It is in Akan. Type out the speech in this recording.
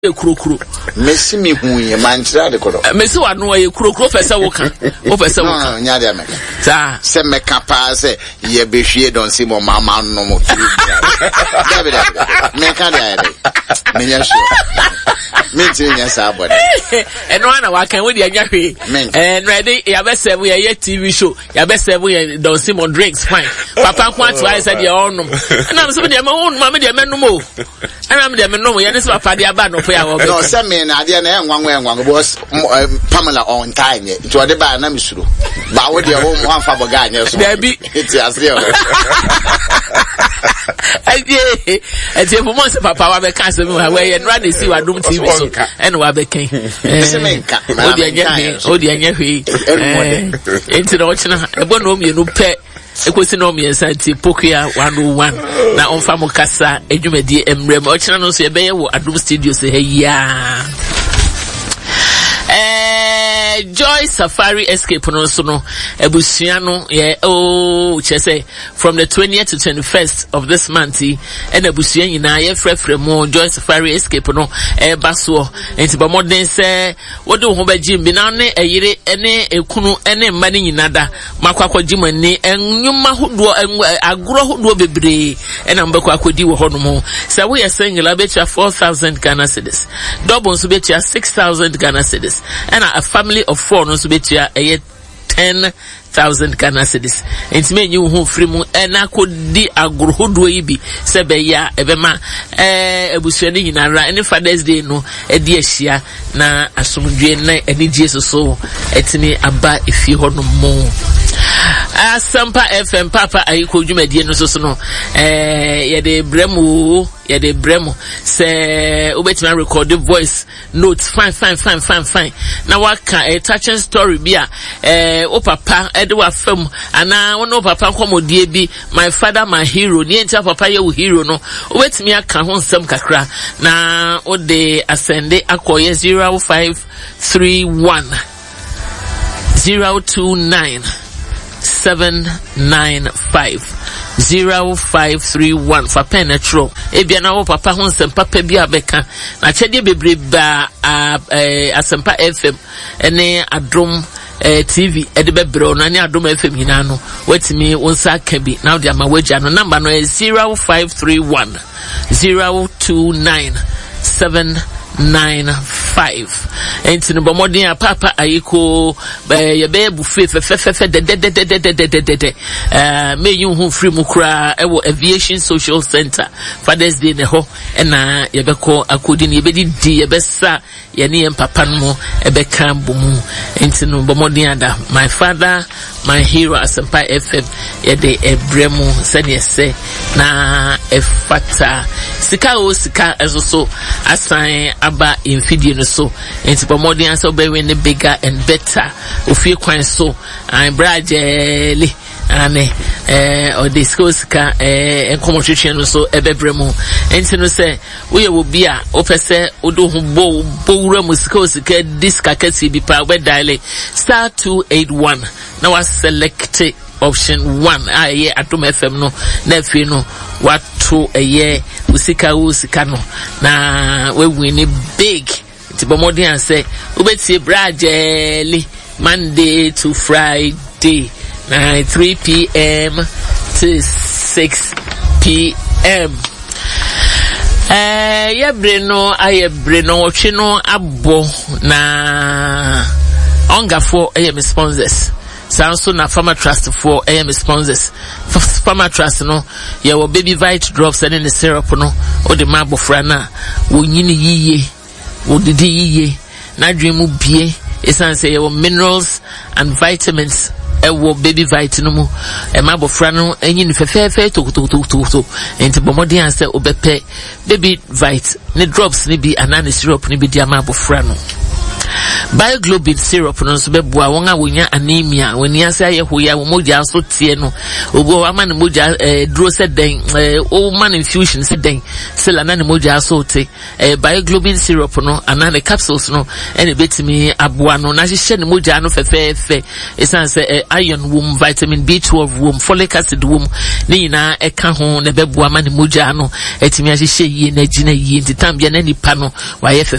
Kuro. Messi me who ye mantra de coro. Messi wa no ye kuro pesa woka. O pesa woka. Nya de me. Sa. Se me kapa se ye be hwie don si mo mama no mo. David. Me ka dey. Me nya sure. Me ti nya sa body. Eno ana wa kan we dey anya hwe. Ready ya be serve ye TV show. Ya be serve ye Don Simon drinks fine. Papa kwa to I said ye onum. Na me so dey me onum me dey menum o. Ana me dey menum ye ne so papa dey aba no. No, send me an idea and one was Pamela on time. It was the bar and I'm sure. But with your home one for guy, yes, baby. It's as real. And if once Papa Wabe Castle away and rather see what Doom TV and Wabe King. Oh, dear, into the ocean, a bonum you pet. Ekwesinomi ensanti Pokia 101 na onfa mokasa edwumadi emrem ochina no so ebe ye wo Adum Studio se ya Joy Safari Escape no so no ebusua no ye chese from the 20th to 21st of this month and ebusua nyina ye frefre mo Joy Safari Escape no baso enti ba modern se wode ho ba jim bi na ne eyire ene ekunu ene mma ne nyina da makwakwa jimani enwuma hodo agoro hodo bebre ena mbekwa akodi wo hono mo se wo ye single betia 4,000 Ghana cedis double so betia 6,000 Ghana cedis and a family of 4 no so betia 10,000 Ghana cedis enti me nyu ho free mu ena kodi agoro hodo yi bi se be ya ebema ebusua ni nyinara ene Father's Day no edi ahia na asomdwe na eni Jesus so etimi aba efi hono mo Asampa FM Papa ayiko dwumadie no so no ye de bremu se obetima record the voice notes fine na waka a touching story bia o papa ede wa fam ana wono papa komodie bi my father my hero ni enta papa ye wo hero no obetimi aka ho nsem kakra na o de ascende akoye 0531 029 795 0531 for penetro ebia na wo papa ho nsem papa bi abeka na chede bebreba Asempa FM ene Adom TV ede bebro na ne Adom FM hina no wetimi wonsa ka bi na de ama wagia no number no 0531 029 795 enti no bomodin papa ayiko ye be buffet fe de me yu hu free mu kra e wo Aviation Social Center Father's Day ne ho na ye be ko akodi ne ye be di ye be sa ye ne papa no e be kan bomu enti no bomodin ada my father my hero Asempa FM ye de ebremu se ne se na efata sika ezo asan aba infidie no so enti pomodin aso be win bigger and better ofie kwan so an brajeli ane o discuss ka enkomotwetwe no so ebebremu enti no se we wo bia opese odo hu bo wura musika diska kasi bi pa we dial *281 na was select option 1 aye Adom FM no na fi no watu eye usika no na we win big ti bomodin an say obetie brajeli Monday to Friday 3 p.m. to 6 p.m. Yebreno ochino abo na ongafo me sponsors Sanso na Farmer Trust for AM sponsors. Farmer Trust no ye wo baby vite drops and in the syrup no o de mabo frana wo nyini yiye wo didi yiye na dwemu bie esan say ye wo minerals and vitamins wo baby vite no mu e mabo frana enyini fefefe to enti bomodi an say obepe baby vite ne drops ne bi anani syrup ne bi dia mabo frana Bioglobin syrup no so beboa won a wonya anemia woni ase aye hoya wo moja so tie no obo ama ne moja duro se den o man infusion se den se la na ne moja so te bioglobin syrup no ana ne capsules no ene betimi aboa no na hye ne moja no fefefe esan se iron wom, vitamin B12 wom, folic acid wom ne nyina eka ho ne beboa ma ne moja no etimi ahye yie na gina yie ntitam bia na nipa no wa ye